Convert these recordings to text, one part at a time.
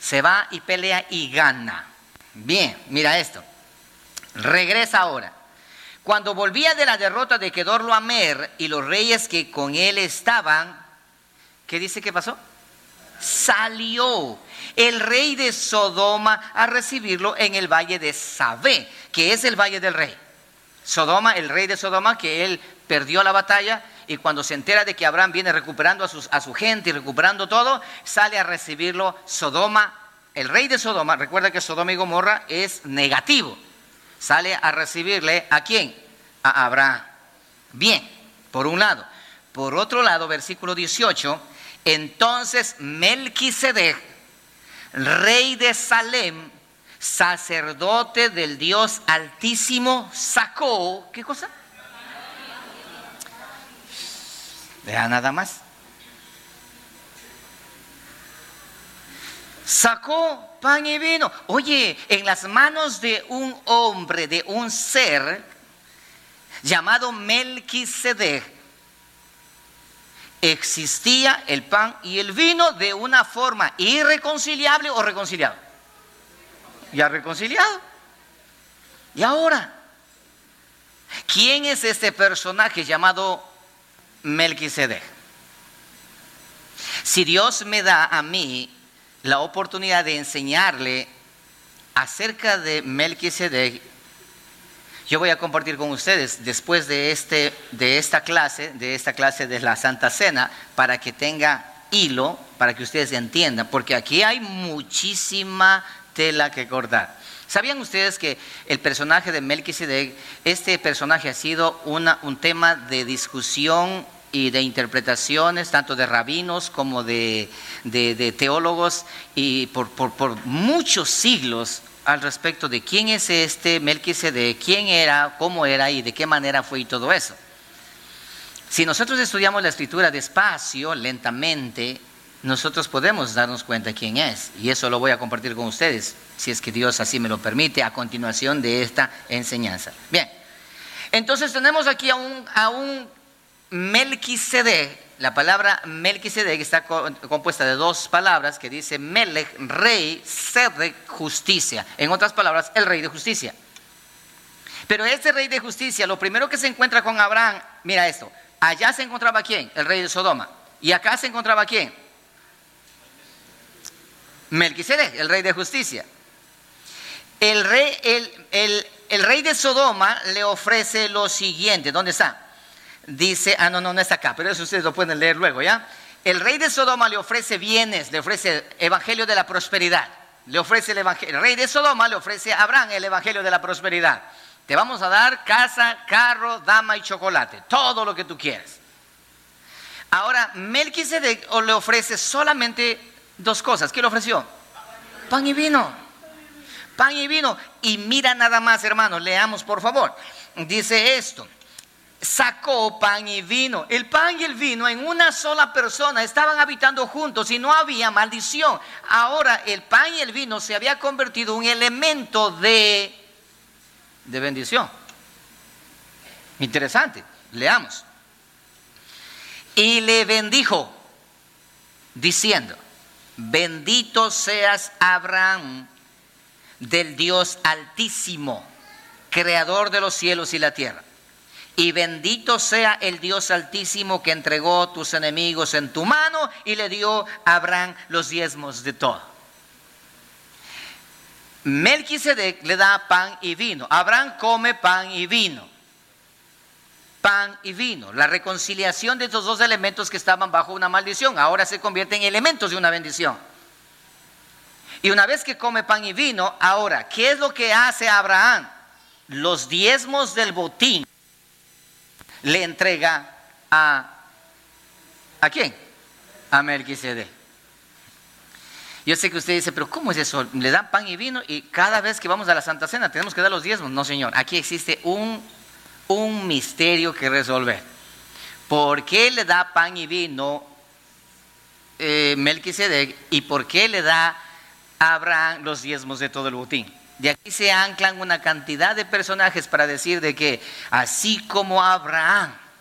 Se va y pelea y gana. Bien, mira esto. Regresa ahora. Cuando volvía de la derrota de Kedorlaomer y los reyes que con él estaban, ¿qué dice que pasó? Salió el rey de Sodoma a recibirlo en el valle de Savé, que es el valle del rey. Sodoma, el rey de Sodoma, que él perdió la batalla, y cuando se entera de que Abraham viene recuperando a su gente y recuperando todo, sale a recibirlo Sodoma. El rey de Sodoma, recuerda que Sodoma y Gomorra es negativo. Sale a recibirle, ¿a quién? A Abraham. Bien, por un lado. Por otro lado, versículo 18, entonces Melquisedec, rey de Salem, sacerdote del Dios Altísimo, sacó, ¿qué cosa? Vea nada más. Sacó pan y vino. Oye, en las manos de un hombre, de un ser llamado Melquisedec, existía el pan y el vino de una forma irreconciliable o reconciliado. Ya reconciliado. Y ahora, ¿quién es este personaje llamado Melquisedec? Si Dios me da a mí la oportunidad de enseñarle acerca de Melquisedec, yo voy a compartir con ustedes después de esta clase de la Santa Cena, para que tenga hilo, para que ustedes entiendan, porque aquí hay muchísima tela que cortar. ¿Sabían ustedes que el personaje de Melquisedec, este personaje ha sido un tema de discusión y de interpretaciones, tanto de rabinos como de teólogos, y por muchos siglos al respecto de quién es este Melquisedec, quién era, cómo era y de qué manera fue y todo eso? Si nosotros estudiamos la Escritura despacio, lentamente, nosotros podemos darnos cuenta quién es, y eso lo voy a compartir con ustedes, si es que Dios así me lo permite, a continuación de esta enseñanza. Bien, entonces tenemos aquí a un Melquisedec. La palabra Melquisedec está compuesta de dos palabras que dice Melech, rey, Sedec, justicia. En otras palabras, el rey de justicia. Pero este rey de justicia, lo primero que se encuentra con Abraham, mira esto, allá se encontraba ¿quién? El rey de Sodoma. Y acá se encontraba ¿quién? Melquisedec, el rey de justicia. El rey de Sodoma le ofrece lo siguiente. ¿Dónde está? Dice, no está acá, pero eso ustedes lo pueden leer luego, ¿ya? El rey de Sodoma le ofrece bienes, le ofrece evangelio de la prosperidad. Le ofrece el evangelio. El rey de Sodoma le ofrece a Abraham el evangelio de la prosperidad. Te vamos a dar casa, carro, dama y chocolate, todo lo que tú quieras. Ahora, Melquisedec le ofrece solamente dos cosas. ¿Qué le ofreció? Pan y vino. Pan y vino. Y mira nada más, hermanos, leamos por favor. Dice esto: sacó pan y vino. El pan y el vino en una sola persona estaban habitando juntos y no había maldición. Ahora el pan y el vino se había convertido en un elemento de bendición. Interesante, leamos. Y le bendijo, diciendo: bendito seas, Abraham, del Dios Altísimo, creador de los cielos y la tierra. Y bendito sea el Dios Altísimo que entregó tus enemigos en tu mano y le dio a Abraham los diezmos de todo. Melquisedec le da pan y vino. Abraham come pan y vino. Pan y vino. La reconciliación de estos dos elementos que estaban bajo una maldición ahora se convierten en elementos de una bendición. Y una vez que come pan y vino, ahora, ¿qué es lo que hace Abraham? Los diezmos del botín le entrega ¿a quién? A Melquisedec. Yo sé que usted dice, pero ¿cómo es eso? Le dan pan y vino y cada vez que vamos a la Santa Cena tenemos que dar los diezmos. No, señor, aquí existe un misterio que resolver. ¿Por qué le da pan y vino Melquisedec y por qué le da a Abraham los diezmos de todo el botín? De aquí se anclan una cantidad de personajes para decir de que así como Abraham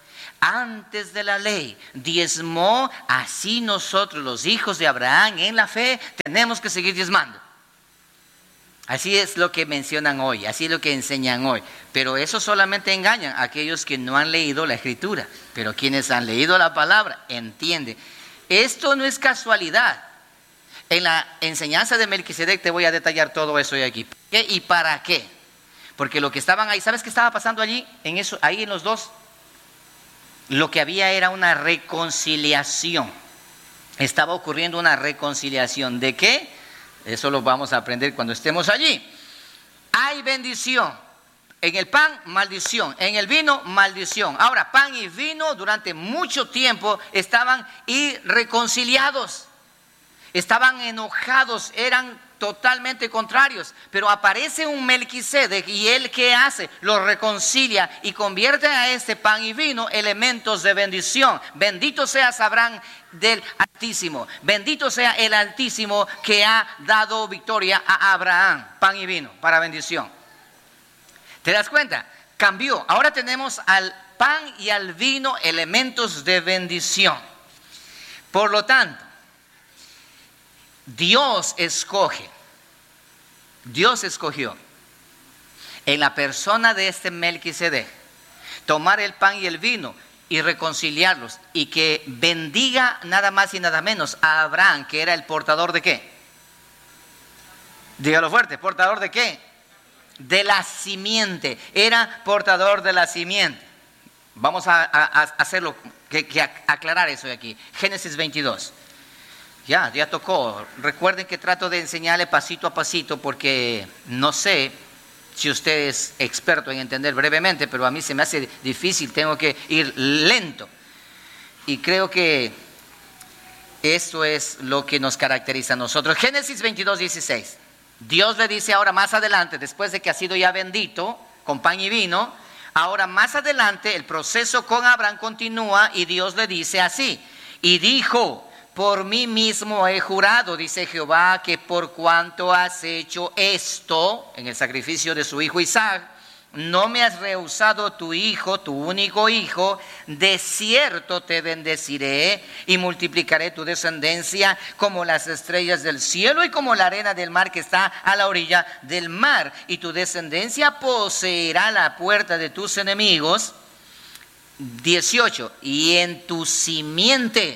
antes de la ley diezmó, así nosotros los hijos de Abraham en la fe tenemos que seguir diezmando. Así es lo que mencionan hoy, así es lo que enseñan hoy. Pero eso solamente engañan a aquellos que no han leído la Escritura. Pero quienes han leído la palabra entienden. Esto no es casualidad. En la enseñanza de Melquisedec te voy a detallar todo eso de aquí. ¿Por qué y para qué? Porque lo que estaban ahí, ¿sabes qué estaba pasando allí? Ahí en los dos. Lo que había era una reconciliación. Estaba ocurriendo una reconciliación. ¿De qué? Eso lo vamos a aprender cuando estemos allí. Hay bendición. En el pan, maldición. En el vino, maldición. Ahora, pan y vino durante mucho tiempo estaban irreconciliados. Estaban enojados, eran totalmente contrarios. Pero aparece un Melquisedec y él ¿qué hace? Lo reconcilia y convierte a este pan y vino elementos de bendición. Bendito seas Abraham del Altísimo. Bendito sea el Altísimo que ha dado victoria a Abraham. Pan y vino para bendición. ¿Te das cuenta? Cambió. Ahora tenemos al pan y al vino elementos de bendición. Por lo tanto, Dios escogió en la persona de este Melquisedec tomar el pan y el vino y reconciliarlos y que bendiga nada más y nada menos a Abraham, que era el portador de ¿qué? Dígalo fuerte, ¿portador de qué? De la simiente, era portador de la simiente. Vamos a hacerlo, aclarar eso de aquí. Génesis 22. Ya tocó. Recuerden que trato de enseñarle pasito a pasito porque no sé si usted es experto en entender brevemente, pero a mí se me hace difícil, tengo que ir lento. Y creo que eso es lo que nos caracteriza a nosotros. Génesis 22, 16. Dios le dice ahora más adelante, después de que ha sido ya bendito con pan y vino, ahora más adelante el proceso con Abraham continúa y Dios le dice así. Y dijo: por mí mismo he jurado, dice Jehová, que por cuanto has hecho esto en el sacrificio de su hijo Isaac, no me has rehusado tu hijo, tu único hijo, de cierto te bendeciré y multiplicaré tu descendencia como las estrellas del cielo y como la arena del mar que está a la orilla del mar. Y tu descendencia poseerá la puerta de tus enemigos. 18. Y en tu simiente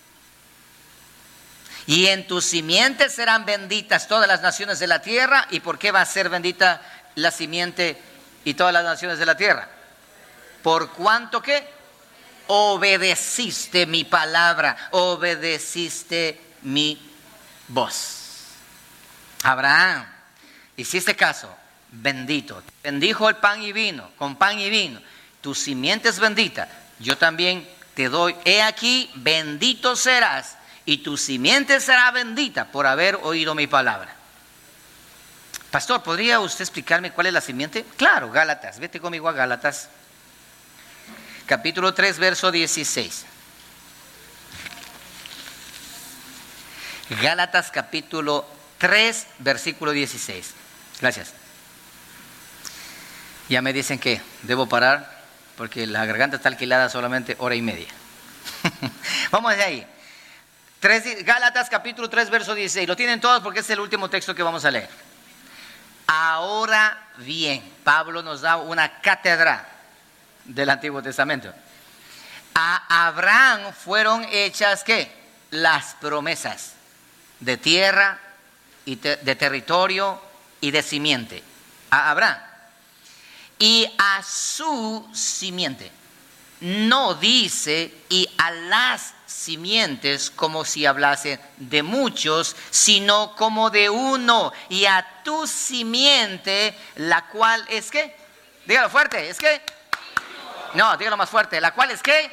serán benditas todas las naciones de la tierra. ¿Y por qué va a ser bendita la simiente y todas las naciones de la tierra? Por cuanto que obedeciste mi palabra, obedeciste mi voz. Abraham, hiciste caso, bendito. Bendijo el pan y vino, con pan y vino. Tu simiente es bendita. Yo también te doy, he aquí, bendito serás. Y tu simiente será bendita por haber oído mi palabra. Pastor, ¿podría usted explicarme cuál es la simiente? Claro, Gálatas. Vete conmigo a Gálatas. Capítulo 3, verso 16. Gálatas capítulo 3, versículo 16. Gracias. Ya me dicen que debo parar porque la garganta está alquilada solamente hora y media. Vamos de ahí. Gálatas capítulo 3 verso 16, lo tienen todos porque es el último texto que vamos a leer. Ahora bien, Pablo nos da una cátedra del Antiguo Testamento. A Abraham fueron hechas ¿qué? Las promesas de tierra y de territorio y de simiente. A Abraham. Y a su simiente. No dice y a las simientes como si hablase de muchos, sino como de uno. Y a tu simiente, la cual es ¿qué? Dígalo fuerte, ¿es qué? No, dígalo más fuerte. ¿La cual es qué?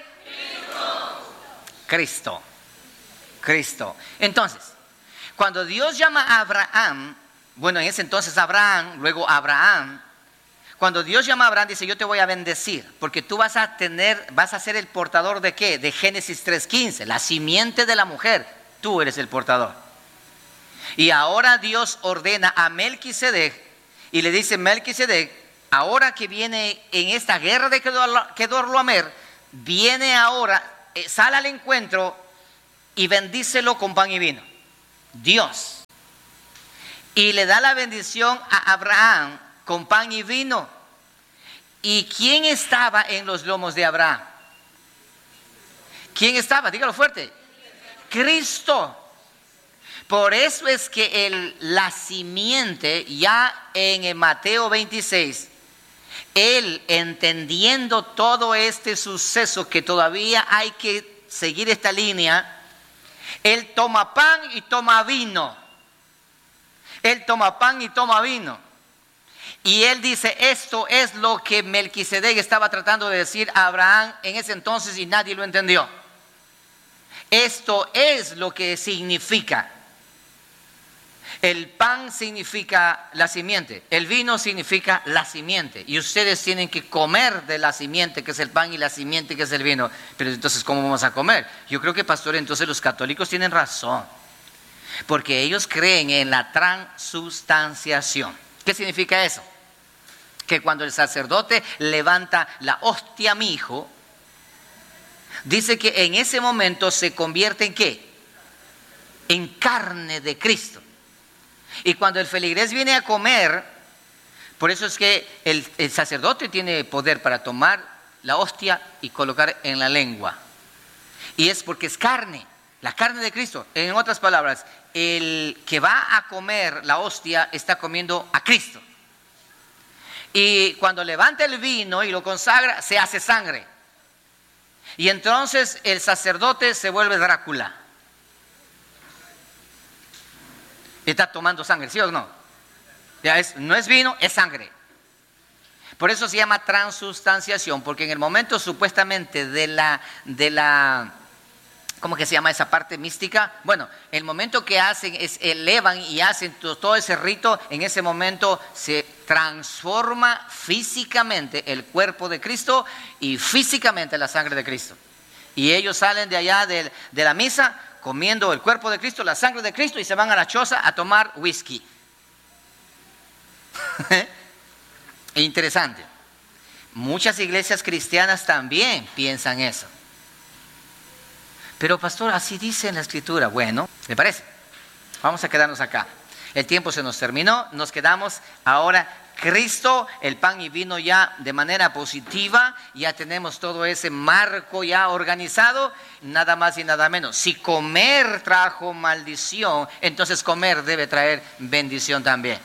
Cristo. Cristo. Entonces, cuando Dios llama a Abraham, bueno, en ese entonces Abraham, luego Abraham. Cuando Dios llama a Abraham, dice: yo te voy a bendecir, porque tú vas a ser el portador de ¿qué? De Génesis 3:15, la simiente de la mujer. Tú eres el portador. Y ahora Dios ordena a Melquisedec y le dice: Melquisedec, ahora que viene en esta guerra de Kedorlaomer, viene ahora, sale al encuentro y bendícelo con pan y vino. Dios. Y le da la bendición a Abraham con pan y vino. ¿Y quién estaba en los lomos de Abraham? ¿Quién estaba? Dígalo fuerte. Cristo. Por eso es que la simiente, ya en el Mateo 26, él entendiendo todo este suceso, que todavía hay que seguir esta línea, él toma pan y toma vino. Él toma pan y toma vino. Y él dice, esto es lo que Melquisedec estaba tratando de decir a Abraham en ese entonces y nadie lo entendió. Esto es lo que significa. El pan significa la simiente, el vino significa la simiente. Y ustedes tienen que comer de la simiente que es el pan y la simiente que es el vino. Pero entonces, ¿cómo vamos a comer? Yo creo que, pastor, entonces los católicos tienen razón. Porque ellos creen en la transubstanciación. ¿Qué significa eso? Que cuando el sacerdote levanta la hostia mijo, dice que en ese momento se convierte en ¿qué? En carne de Cristo. Y cuando el feligrés viene a comer, por eso es que el sacerdote tiene poder para tomar la hostia y colocar en la lengua. Y es porque es carne, la carne de Cristo. En otras palabras, el que va a comer la hostia está comiendo a Cristo. Y cuando levanta el vino y lo consagra, se hace sangre. Y entonces el sacerdote se vuelve Drácula. Está tomando sangre, ¿sí o no? No es vino, es sangre. Por eso se llama transubstanciación, porque en el momento supuestamente de la ¿cómo que se llama esa parte mística? Bueno, el momento que hacen es elevan y hacen todo ese rito, en ese momento se transforma físicamente el cuerpo de Cristo y físicamente la sangre de Cristo. Y ellos salen de allá de la misa comiendo el cuerpo de Cristo, la sangre de Cristo, y se van a la choza a tomar whisky. Interesante. Muchas iglesias cristianas también piensan eso. Pero pastor, así dice en la Escritura. Bueno, ¿le parece? Vamos a quedarnos acá. El tiempo se nos terminó, nos quedamos ahora. Cristo, el pan y vino ya de manera positiva, ya tenemos todo ese marco ya organizado, nada más y nada menos. Si comer trajo maldición, entonces comer debe traer bendición también.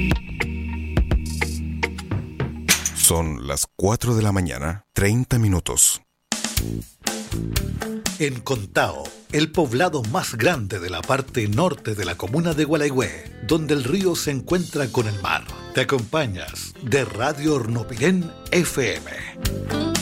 Son las 4 de la mañana, 30 minutos. En Contao, el poblado más grande de la parte norte de la comuna de Gualeguay, donde el río se encuentra con el mar. Te acompañas de Radio Hornopirén FM.